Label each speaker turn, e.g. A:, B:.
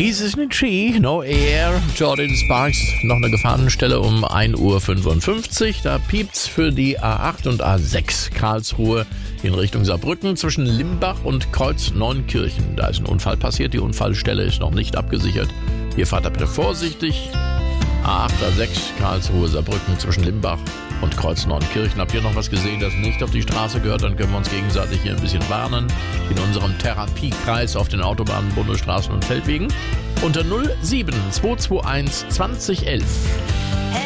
A: Dies ist nicht Ski, no air. Jordan Sparks, noch eine Gefahrenstelle um 1:55 Uhr. Da piept's für die A8 und A6 Karlsruhe in Richtung Saarbrücken zwischen Limbach und Kreuz-Neunkirchen. Da ist ein Unfall passiert, die Unfallstelle ist noch nicht abgesichert. Ihr fahrt da bitte vorsichtig. A8, A6 Karlsruhe, Saarbrücken zwischen Limbach und Kreuz-Neunkirchen. Habt ihr noch was gesehen, das nicht auf die Straße gehört? Dann können wir uns gegenseitig hier ein bisschen warnen. In unserem Therapiekreis auf den Autobahnen, Bundesstraßen und Feldwegen. Unter 07 221 2011.